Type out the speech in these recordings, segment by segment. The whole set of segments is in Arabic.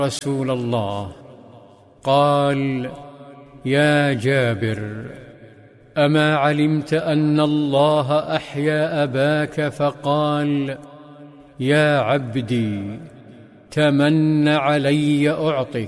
رسول الله. قال: يا جابر، أما علمت أن الله أحيا أباك فقال: يا عبدي تمن علي أعطك؟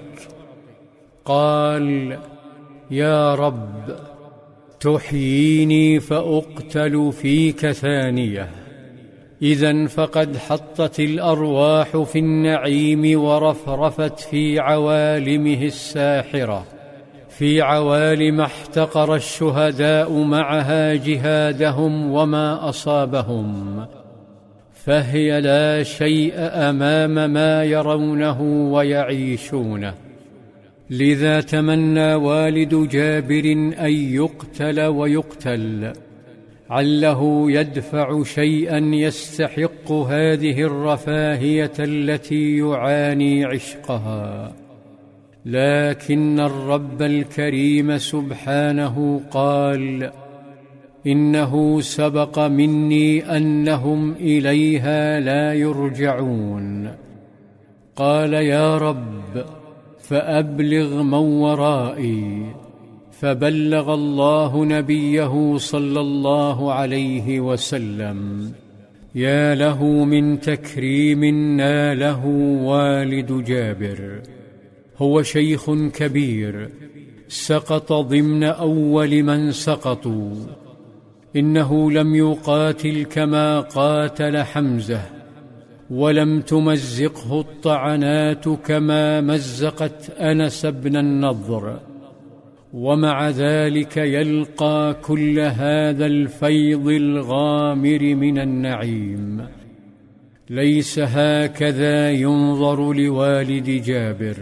قال: يا رب، تحييني فأقتل فيك ثانية. إذن فقد حطت الأرواح في النعيم ورفرفت في عوالمه الساحرة، في عوالم احتقر الشهداء معها جهادهم وما أصابهم، فهي لا شيء أمام ما يرونه ويعيشونه. لذا تمنى والد جابر أن يقتل ويقتل، عله يدفع شيئا يستحق هذه الرفاهية التي يعاني عشقها. لكن الرب الكريم سبحانه قال: إنه سبق مني أنهم إليها لا يرجعون. قال: يا رب، فأبلغ من ورائي. فبلغ الله نبيه صلى الله عليه وسلم. يا له من تكريم ناله والد جابر. هو شيخ كبير سقط ضمن أول من سقطوا. إنه لم يقاتل كما قاتل حمزة، ولم تمزقه الطعنات كما مزقت أنس بن النضر، ومع ذلك يلقى كل هذا الفيض الغامر من النعيم. ليس هكذا ينظر لوالد جابر.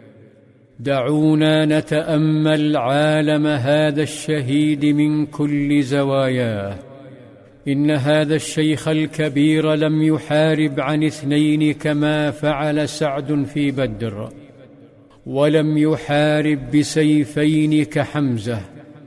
دعونا نتأمل عالم هذا الشهيد من كل زواياه. إن هذا الشيخ الكبير لم يحارب عن 2 كما فعل سعد في بدر، ولم يحارب بسيفين كحمزة،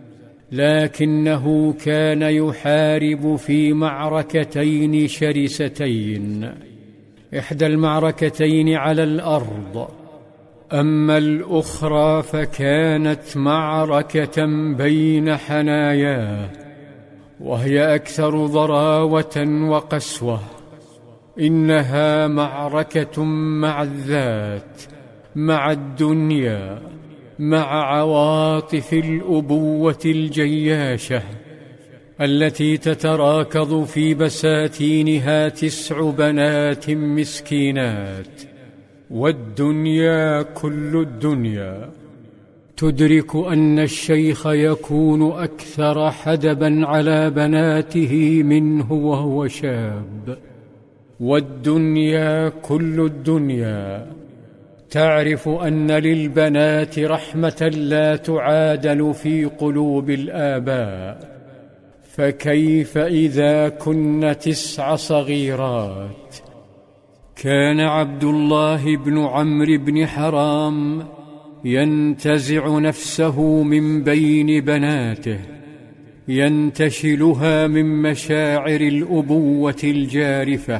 لكنه كان يحارب في معركتين شرستين. إحدى المعركتين على الأرض، أما الأخرى فكانت معركة بين حناياه، وهي أكثر ضراوة وقسوة. إنها معركة مع الذات، مع الدنيا، مع عواطف الأبوة الجياشة التي تتراكض في بساتينها 9 بنات مسكينات، والدنيا كل الدنيا. تدرك أن الشيخ يكون أكثر حدبا على بناته منه وهو شاب، والدنيا كل الدنيا. تعرف أن للبنات رحمة لا تعادل في قلوب الآباء، فكيف إذا كن 9 صغيرات؟ كان عبد الله بن عمرو بن حرام ينتزع نفسه من بين بناته، ينتشلها من مشاعر الأبوة الجارفة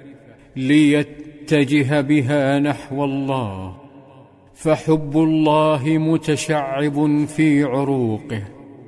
ليتجه بها نحو الله، فحب الله متشعب في عروقه،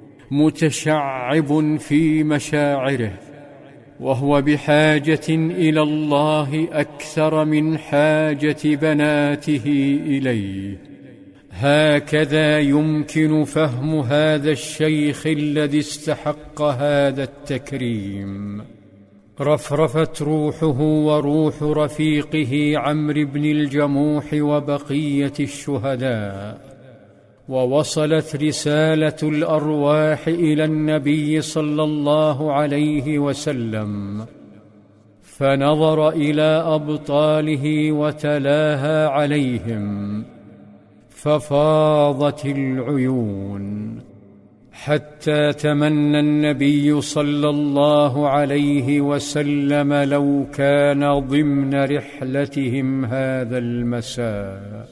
متشعب في مشاعره، وهو بحاجة إلى الله أكثر من حاجة بناته إليه. هكذا يمكن فهم هذا الشيخ الذي استحق هذا التكريم. رفرفت روحه وروح رفيقه عمرو بن الجموح وبقية الشهداء، ووصلت رسالة الأرواح إلى النبي صلى الله عليه وسلم، فنظر إلى أبطاله وتلاها عليهم، ففاضت العيون، حتى تمنى النبي صلى الله عليه وسلم لو كان ضمن رحلتهم هذا المساء.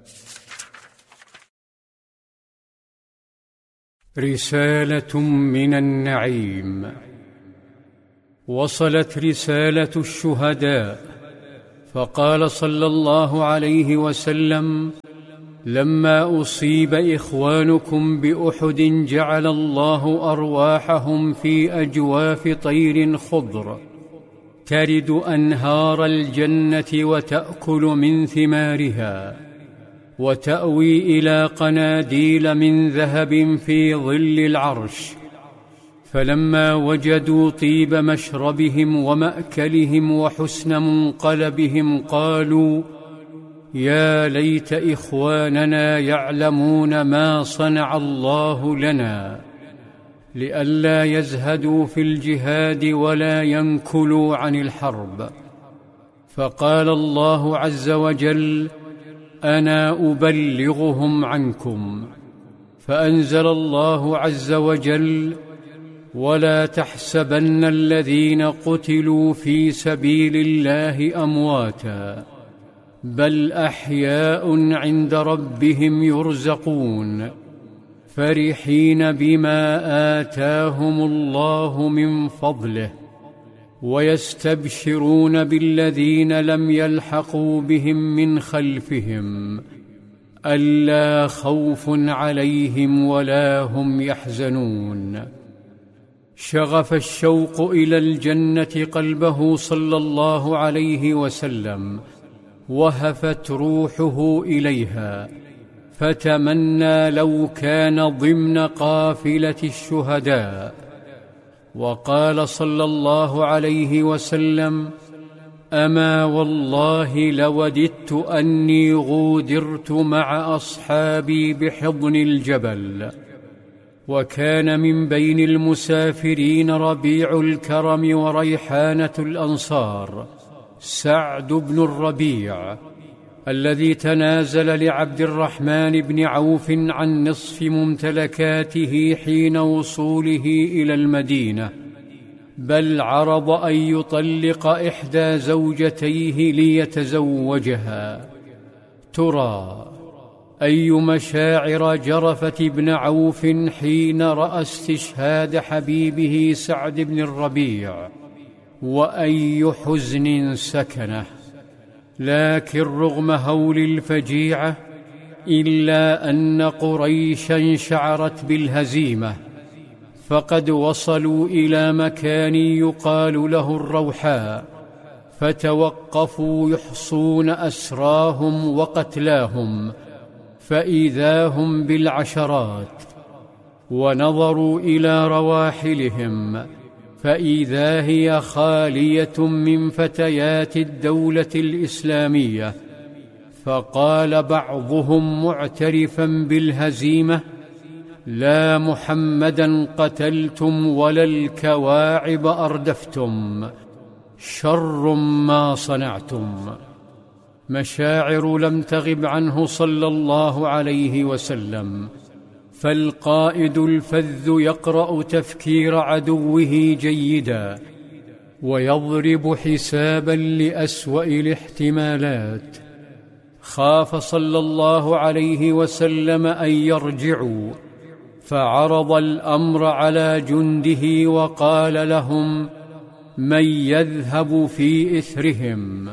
رسالة من النعيم. وصلت رسالة الشهداء، فقال صلى الله عليه وسلم: لما أصيب إخوانكم بأحد جعل الله أرواحهم في أجواف طير خضر ترد أنهار الجنة وتأكل من ثمارها، وتأوي إلى قناديل من ذهب في ظل العرش. فلما وجدوا طيب مشربهم ومأكلهم وحسن منقلبهم قالوا: يا ليت إخواننا يعلمون ما صنع الله لنا، لئلا يزهدوا في الجهاد ولا ينكلوا عن الحرب. فقال الله عز وجل: أنا أبلغهم عنكم. فأنزل الله عز وجل: ولا تحسبن الذين قتلوا في سبيل الله أمواتا بل أحياء عند ربهم يرزقون فرحين بما آتاهم الله من فضله ويستبشرون بالذين لم يلحقوا بهم من خلفهم ألا خوف عليهم ولا هم يحزنون. شغف الشوق إلى الجنة قلبه صلى الله عليه وسلم، وهفت روحه إليها، فتمنى لو كان ضمن قافلة الشهداء. وقال صلى الله عليه وسلم: أما والله لوددت أني غودرت مع أصحابي بحضن الجبل. وكان من بين المسافرين ربيع الكرم وريحانة الأنصار سعد بن الربيع، الذي تنازل لعبد الرحمن بن عوف عن نصف ممتلكاته حين وصوله إلى المدينة، بل عرض أن يطلق إحدى زوجتيه ليتزوجها. ترى أي مشاعر جرفت ابن عوف حين رأى استشهاد حبيبه سعد بن الربيع، وأي حزن سكنه. لكن رغم هول الفجيعة إلا أن قريشا شعرت بالهزيمة، فقد وصلوا إلى مكان يقال له الروحاء، فتوقفوا يحصون أسراهم وقتلاهم، فإذا هم بالعشرات. ونظروا إلى رواحلهم فإذا هي خالية من فتيات الدولة الإسلامية. فقال بعضهم معترفا بالهزيمة: لا محمدا قتلتم ولا الكواعب أردفتم، شر ما صنعتم. مشاعر لم تغب عنه صلى الله عليه وسلم، فالقائد الفذ يقرأ تفكير عدوه جيدا، ويضرب حسابا لأسوأ الاحتمالات. خاف صلى الله عليه وسلم أن يرجعوا، فعرض الأمر على جنده وقال لهم: من يذهب في إثرهم؟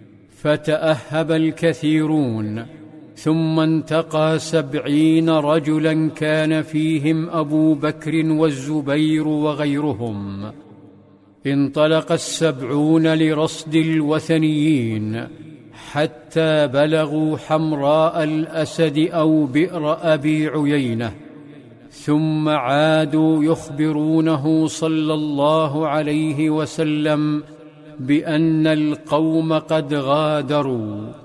فتأهب الكثيرون، ثم انتقى 70 رجلا كان فيهم أبو بكر والزبير وغيرهم. انطلق 70 لرصد الوثنيين حتى بلغوا حمراء الأسد أو بئر أبي عيينة، ثم عادوا يخبرونه صلى الله عليه وسلم بأن القوم قد غادروا.